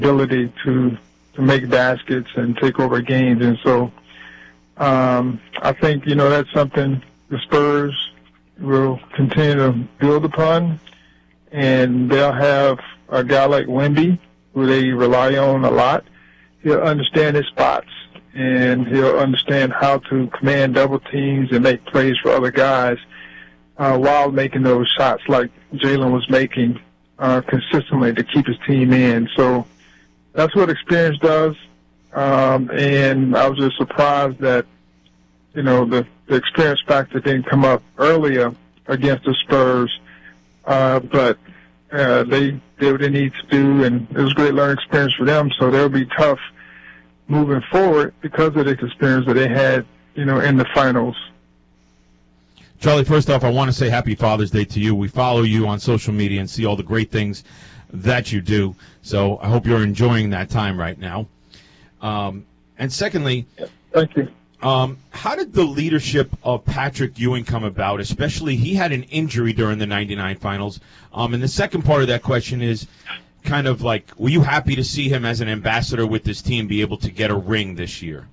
ability to make baskets and take over games. And so I think, that's something the Spurs will continue to build upon. And they'll have a guy like Wemby, who they rely on a lot. He'll understand his spots, and he'll understand how to command double teams and make plays for other guys while making those shots like Jalen was making consistently to keep his team in. So that's what experience does. And I was just surprised that, the experience factor didn't come up earlier against the Spurs. But they did what they need to do, and it was a great learning experience for them. So they'll be tough moving forward because of this experience that they had, in the finals. Charlie, first off, I want to say Happy Father's Day to you. We follow you on social media and see all the great things that you do. So I hope you're enjoying that time right now. And secondly, thank you. How did the leadership of Patrick Ewing come about? Especially, he had an injury during the '99 finals. And the second part of that question is kind of like, were you happy to see him as an ambassador with this team be able to get a ring this year?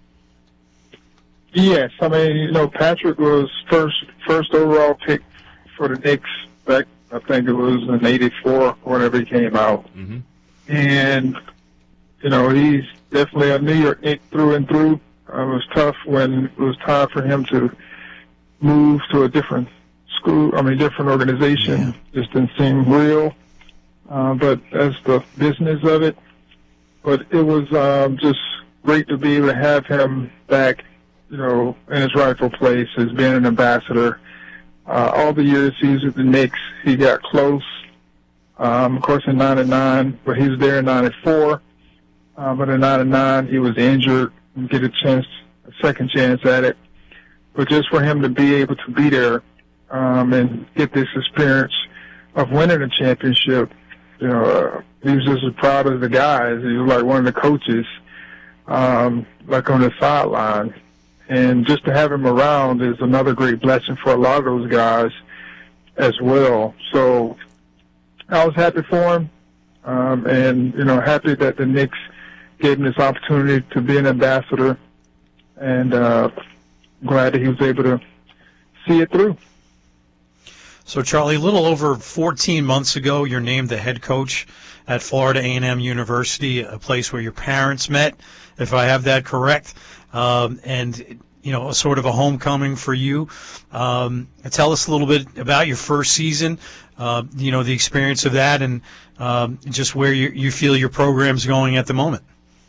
Yes, I mean, Patrick was first overall pick for the Knicks back, I think it was in '84, whenever he came out. Mm-hmm. And, he's definitely a New York Knick through and through. It was tough when it was time for him to move to a different different organization. Yeah. Just didn't seem real. But that's the business of it. But it was just great to be able to have him back, in his rightful place as being an ambassador. All the years he was at the Knicks, he got close. Of course, in '99, but he was there in '94. But in '99, he was injured and get a second chance at it. But just for him to be able to be there and get this experience of winning a championship, he was just as proud as the guys. He was like one of the coaches, like on the sideline. And just to have him around is another great blessing for a lot of those guys as well. So I was happy for him, and, happy that the Knicks gave him this opportunity to be an ambassador, and glad that he was able to see it through. So, Charlie, a little over 14 months ago, you're named the head coach at Florida A&M University, a place where your parents met, if I have that correct, and, sort of a homecoming for you. Tell us a little bit about your first season, the experience of that, and just where you feel your program's going at the moment.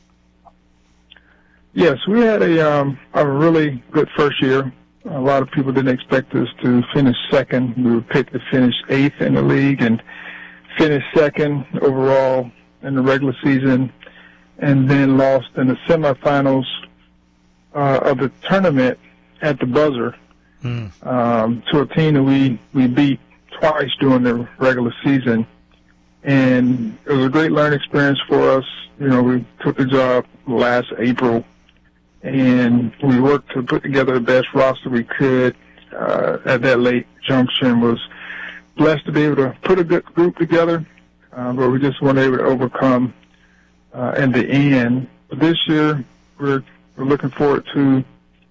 Yes, we had a really good first year. A lot of people didn't expect us to finish second. We were picked to finish 8th in the league and finish second overall in the regular season, and then lost in the semifinals of the tournament at the buzzer to a team that we beat twice during the regular season. And it was a great learning experience for us. We took the job last April, and we worked to put together the best roster we could at that late junction. Was blessed to be able to put a good group together, but we just weren't able to overcome in the end. But this year, we're looking forward to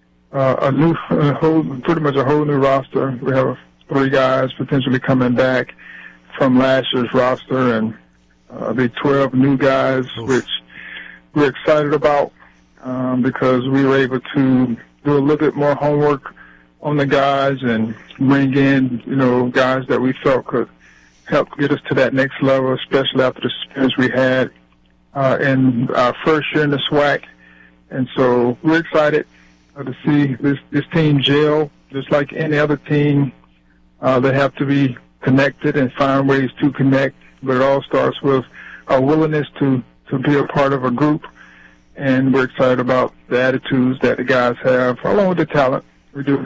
pretty much a whole new roster. We have 3 guys potentially coming back from last year's roster, and the 12 new guys, which we're excited about. Because we were able to do a little bit more homework on the guys and bring in, guys that we felt could help get us to that next level, especially after the experience we had in our first year in the SWAC. And so we're excited to see this team gel, just like any other team. They have to be connected and find ways to connect, but it all starts with a willingness to be a part of a group. And we're excited about the attitudes that the guys have, along with the talent we do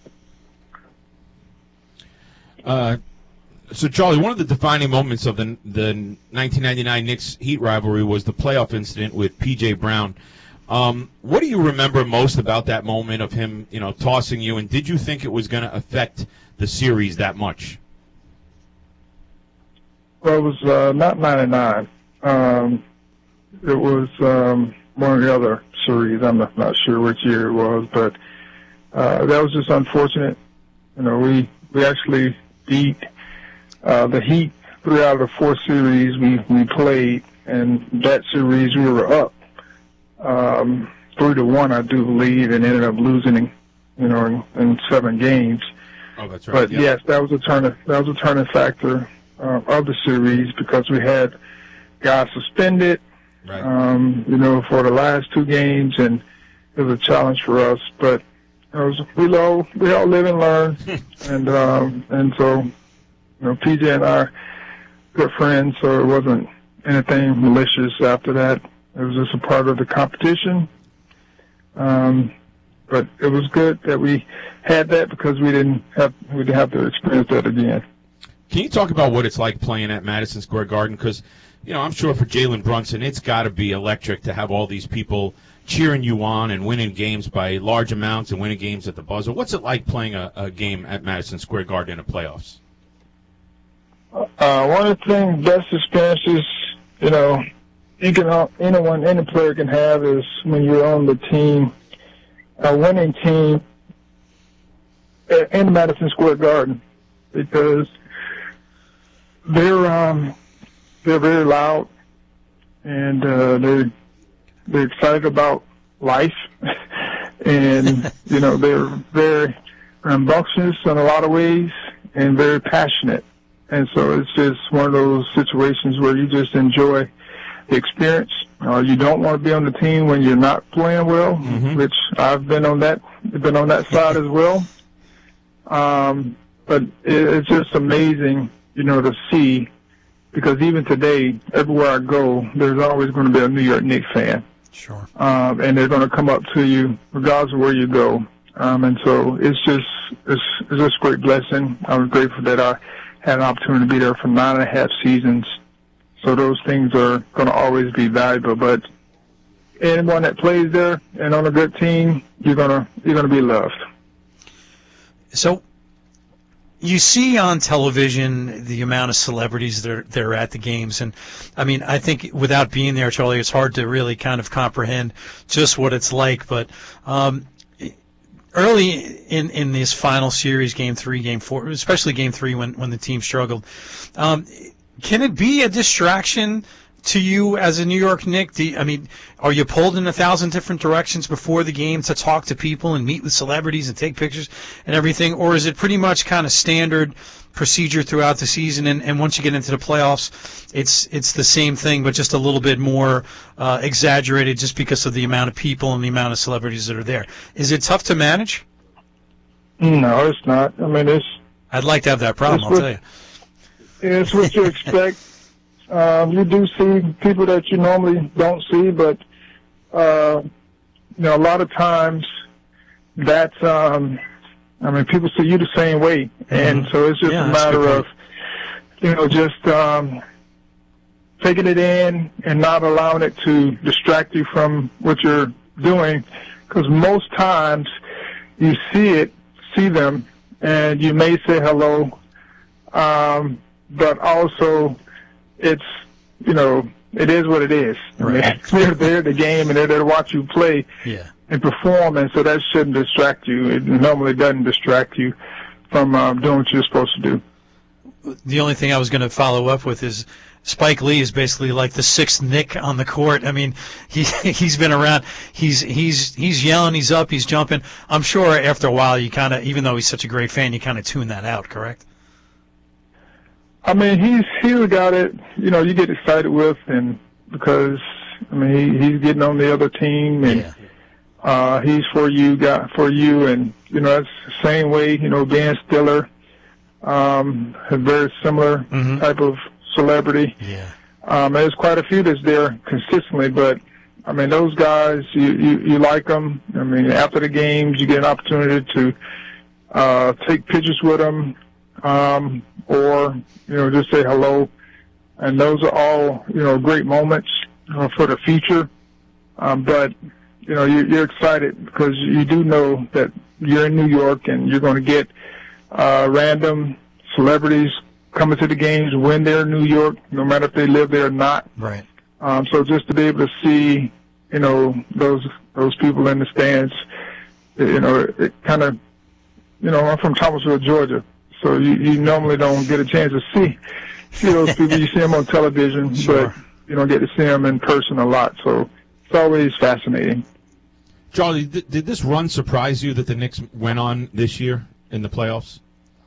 have. So, Charlie, one of the defining moments of the 1999 Knicks-Heat rivalry was the playoff incident with P.J. Brown. What do you remember most about that moment of him, tossing you, and did you think it was going to affect the series that much? Well, it was not 99. it was one of the other series. I'm not sure which year it was, but that was just unfortunate. You know, we actually beat the Heat 3 out of the 4 series we played, and that series we were up 3-1, I do believe, and ended up losing, you know, in 7 games. Oh, that's right. But yes, that was a turning factor of the series, because we had guys suspended, Right. you know, for the last 2 games, and it was a challenge for us. But we all live and learn, and so, you know, PJ and I are good friends, so it wasn't anything malicious after that. It was just a part of the competition. But it was good that we had that, because we didn't have to experience that again. Can you talk about what it's like playing at Madison Square Garden? Because, you know, I'm sure for Jalen Brunson, it's got to be electric to have all these people cheering you on and winning games by large amounts and winning games at the buzzer. What's it like playing a game at Madison Square Garden in the playoffs? One of the things, best experiences, you know, any player can have is when you're on the team, a winning team in Madison Square Garden, because they're very loud, and they're excited about life, and you know, they're very rambunctious in a lot of ways and very passionate. And so it's just one of those situations where you just enjoy the experience. You don't want to be on the team when you're not playing well, which I've been on that side as well. But it's just amazing, you know, to see, because even today, everywhere I go, there's always going to be a New York Knicks fan. Sure. And they're going to come up to you regardless of where you go. And so it's just a great blessing. I was grateful that I had an opportunity to be there for 9.5 seasons. So those things are going to always be valuable. But anyone that plays there and on a good team, you're gonna be loved. So you see on television the amount of celebrities that are at the games, and I mean, I think without being there, Charlie, it's hard to really kind of comprehend just what it's like. But early in this final series, Game 3, Game 4, especially Game 3 when the team struggled, can it be a distraction to you as a New York Knick? I mean, are you pulled in 1,000 different directions before the game to talk to people and meet with celebrities and take pictures and everything? Or is it pretty much kind of standard procedure throughout the season, and once you get into the playoffs, it's the same thing, but just a little bit more exaggerated just because of the amount of people and the amount of celebrities that are there? Is it tough to manage? No, it's not. I mean, I'd like to have that problem, I'll tell you. It's what you expect. You do see people that you normally don't see, but you know, a lot of times that's I mean, people see you the same way, and so it's just a matter of, you know, just taking it in and not allowing it to distract you from what you're doing, because most times you see them, and you may say hello, but also it's, you know, it is what it is. Right. I mean, they're there at the game, and they're there to watch you play and perform, and so that shouldn't distract you. It normally doesn't distract you from doing what you're supposed to do. The only thing I was going to follow up with is Spike Lee is basically like the 6th Knick on the court. I mean, he's been around. He's yelling, he's up, he's jumping. I'm sure after a while you kind of, even though he's such a great fan, you kind of tune that out, correct? I mean, he's a guy that, you know, you get excited with, and because, I mean, he's getting on the other team, and he's for you, and, you know, it's the same way, you know, Ben Stiller, a very similar type of celebrity. There's quite a few that's there consistently, but, I mean, those guys, you like them. I mean, after the games, you get an opportunity to take pictures with them, or, you know, just say hello. And those are all, you know, great moments for the future. But, you know, you're excited because you do know that you're in New York and you're going to get random celebrities coming to the games when they're in New York, no matter if they live there or not. Right. So just to be able to see, those people in the stands, it kind of, I'm from Thomasville, Georgia, so you normally don't get a chance to see those people. You see them on television, Sure. but you don't get to see them in person a lot. So it's always fascinating. Charlie, did this run surprise you that the Knicks went on this year in the playoffs?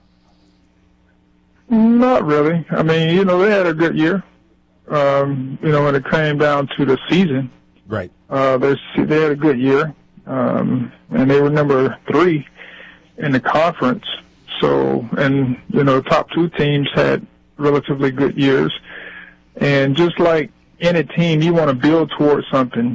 Not really. I mean, they had a good year. When it came down to the season, Right. they had a good year, and they were number 3 in the conference. So, and the top 2 teams had relatively good years. And just like any team, you want to build towards something.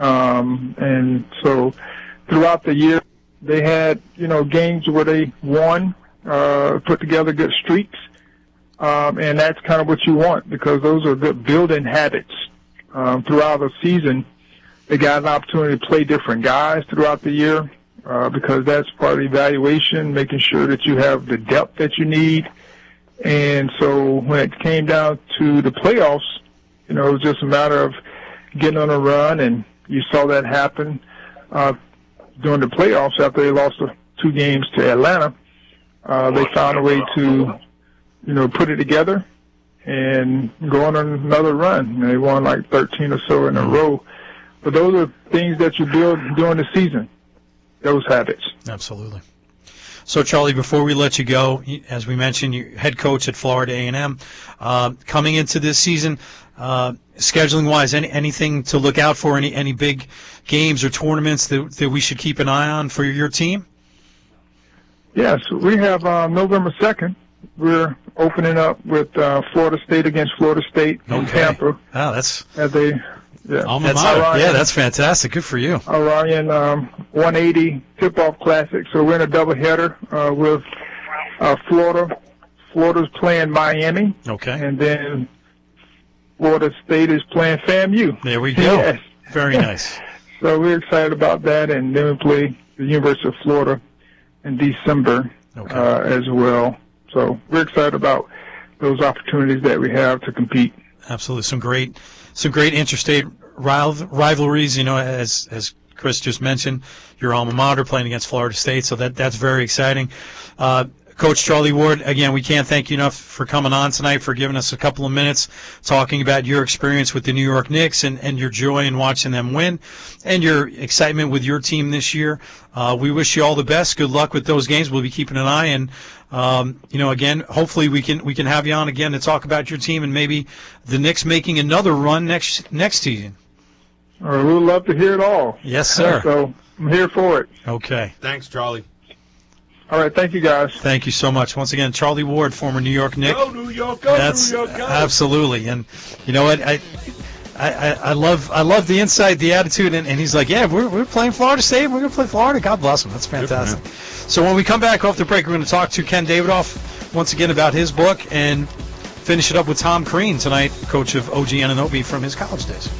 And so throughout the year, they had, games where they won, put together good streaks. And that's kind of what you want, because those are good building habits. Throughout the season, they got an opportunity to play different guys throughout the year, because that's part of the evaluation, making sure that you have the depth that you need. And so when it came down to the playoffs, it was just a matter of getting on a run, and you saw that happen during the playoffs after they lost 2 games to Atlanta. They found a way to, put it together and go on another run. They won like 13 or so in a row. But those are things that you build during the season, those habits. Absolutely. So, Charlie, before we let you go, as we mentioned, you're head coach at Florida A&M. Coming into this season, scheduling-wise, anything to look out for, any big games or tournaments that we should keep an eye on for your team? Yes, we have November 2nd. We're opening up with Florida State against Florida State in Tampa. Oh, that's Alma mater. Yeah, that's fantastic. Good for you. Orion 180 tip-off classic. So we're in a doubleheader with Florida. Florida's playing Miami. Okay. And then Florida State is playing FAMU. There we go. Yes. Very nice. So we're excited about that. And then we play the University of Florida in December as well. So we're excited about those opportunities that we have to compete. Absolutely. Some great interstate rivalries, as Chris just mentioned, your alma mater playing against Florida State, so that's very exciting. Coach Charlie Ward, again, we can't thank you enough for coming on tonight, for giving us a couple of minutes talking about your experience with the New York Knicks and your joy in watching them win and your excitement with your team this year. We wish you all the best. Good luck with those games. We'll be keeping an eye, and again, hopefully we can have you on again to talk about your team and maybe the Knicks making another run next season. We would love to hear it all. Yes, sir. So I'm here for it. Okay. Thanks, Charlie. All right, thank you, guys. Thank you so much. Once again, Charlie Ward, former New York Knick. Go, New York, go, That's New York, go. Absolutely. And you know what? I love the insight, the attitude, and he's like, yeah, we're playing Florida State. We're going to play Florida. God bless him. That's fantastic. So when we come back off the break, we're going to talk to Ken Davidoff once again about his book and finish it up with Tom Crean tonight, coach of OG Ananobi from his college days.